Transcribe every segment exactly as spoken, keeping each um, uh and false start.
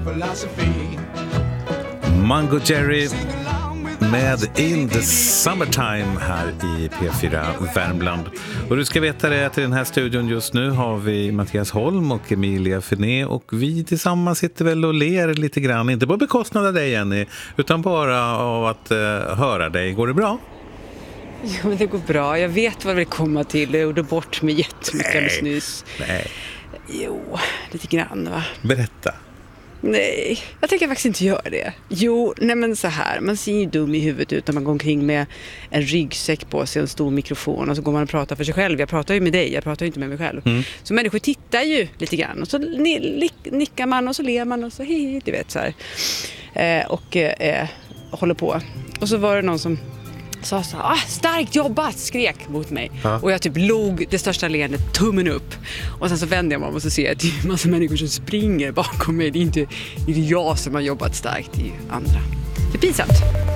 Mango Jerry med In the Summertime här i P fyra Värmland. Och du ska veta det att i den här studion just nu har vi Mattias Holm och Emilia Finé, och vi tillsammans sitter väl och ler lite grann, inte på bekostnad av dig Jenny, utan bara av att uh, höra dig. Går det bra? Jo, men det går bra. Jag vet vad det vill komma till. Jag gjorde bort mig jättemycket alldeles nyss. Nej. Jo, lite grann va? Berätta. Nej, jag tänker faktiskt inte göra det. Jo, nej men så här. Man ser ju dum i huvudet ut när man går omkring med en ryggsäck på sig och en stor mikrofon och så går man och pratar för sig själv. Jag pratar ju med dig, jag pratar ju inte med mig själv. Mm. Så människor tittar ju lite grann och så nickar man och så ler man och så hej, du vet så här. Eh, och eh, håller på. Och så var det någon som sa så ah, starkt jobbat, skrek mot mig. Ja. Och jag typ log det största leendet, tummen upp. Och sen så vände jag mig om och så ser jag att det är en massa människor som springer bakom mig. Det är inte, det är inte jag som har jobbat starkt, det är andra. Det är pinsamt.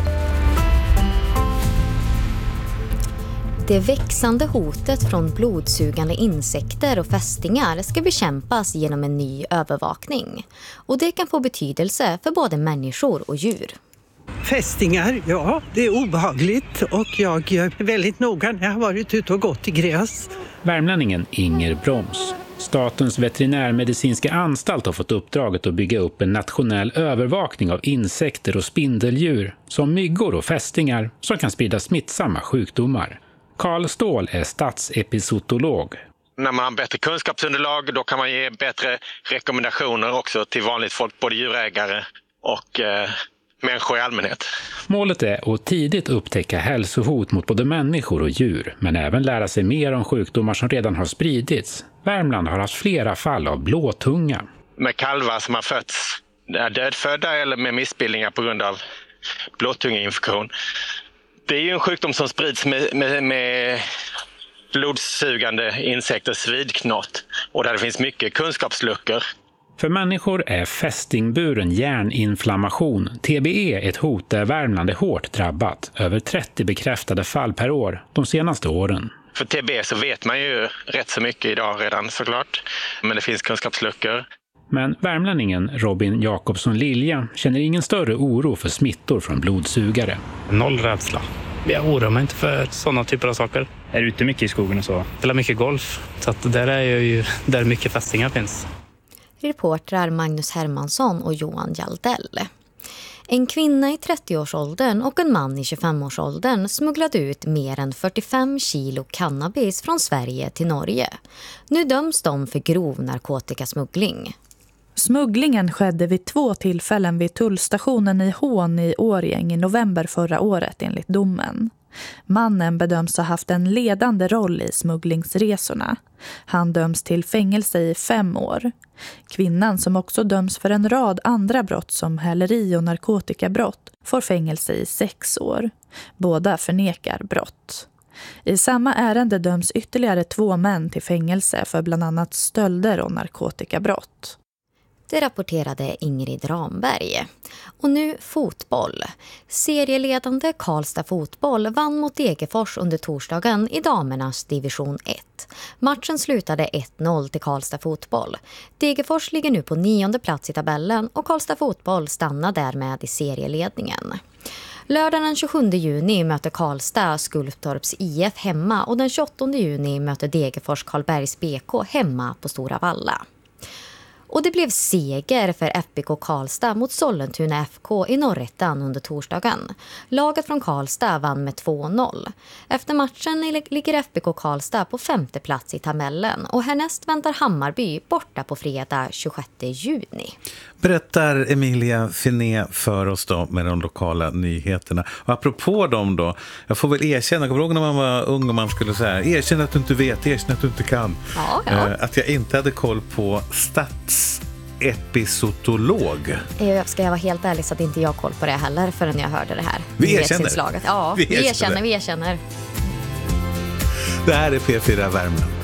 Det växande hotet från blodsugande insekter och fästingar ska bekämpas genom en ny övervakning. Och det kan få betydelse för både människor och djur. Fästingar, ja, det är obehagligt och jag är väldigt noga när jag har varit ute och gått i gräs. Värmlänningen Inger Broms. Statens veterinärmedicinska anstalt har fått uppdraget att bygga upp en nationell övervakning av insekter och spindeldjur som myggor och fästingar som kan sprida smittsamma sjukdomar. Karl Ståhl är statsepizootolog. När man har bättre kunskapsunderlag då kan man ge bättre rekommendationer också till vanligt folk, både djurägare och eh, människor i allmänhet. Målet är att tidigt upptäcka hälsohot mot både människor och djur, men även lära sig mer om sjukdomar som redan har spridits. Värmland har haft flera fall av blåtunga. Med kalvar som har fötts dödfödda eller med missbildningar på grund av blåtungeinfektion. Det är ju en sjukdom som sprids med, med, med blodsugande insekter, svidknott, och där det finns mycket kunskapsluckor. För människor är fästingburen hjärninflammation, T B E, ett hot där Värmland är hårt drabbat. Över trettio bekräftade fall per år de senaste åren. För T B E så vet man ju rätt så mycket idag redan såklart, men det finns kunskapsluckor. Men värmlänningen Robin Jakobsson Lilja känner ingen större oro för smittor från blodsugare. Noll rädsla. Jag oroar mig inte för sådana typer av saker. Är du ute mycket i skogen och så? Jag spelar mycket golf, så att där är jag ju där mycket fästingar finns. Reportrar Magnus Hermansson och Johan Jaldell. En kvinna i trettioårsåldern och en man i tjugofemårsåldern smugglade ut mer än fyrtiofem kilo cannabis från Sverige till Norge. Nu döms de för grov narkotikasmuggling. Smugglingen skedde vid två tillfällen vid tullstationen i Hån i Årjäng i november förra året enligt domen. Mannen bedöms ha haft en ledande roll i smugglingsresorna. Han döms till fängelse i fem år. Kvinnan, som också döms för en rad andra brott som häleri och narkotikabrott, får fängelse i sex år. Båda förnekar brott. I samma ärende döms ytterligare två män till fängelse för bland annat stölder och narkotikabrott. Det rapporterade Ingrid Ramberg. Och nu fotboll. Serieledande Karlstad fotboll vann mot Degerfors under torsdagen i damernas division ett. Matchen slutade ett noll till Karlstad fotboll. Degerfors ligger nu på nionde plats i tabellen och Karlstad fotboll stannar därmed i serieledningen. Lördagen den tjugosjunde juni möter Karlstad Skultorps I F hemma och den tjugoåttonde juni möter Degerfors Karlbergs B K hemma på Stora Valla. Och det blev seger för F B K Karlstad mot Sollentuna F K i Norrettan under torsdagen. Laget från Karlstad vann med två noll. Efter matchen ligger F B K Karlstad på femte plats i tabellen och härnäst väntar Hammarby borta på fredag tjugosjätte juni. Berättar Emilia Finé för oss då med de lokala nyheterna. Och apropå dem då, jag får väl erkänna, jag kommer ihåg när man var ung och man skulle säga erkänn att du inte vet, erkänn att du inte kan. Ja, ja. Uh, att jag inte hade koll på statsepizootolog. Jag ska jag vara helt ärlig så att inte jag har koll på det heller förrän jag hörde det här. Vi erkänner. Ja, Vi vi erkänner. erkänner, vi erkänner. Det här är P fyra Värmland.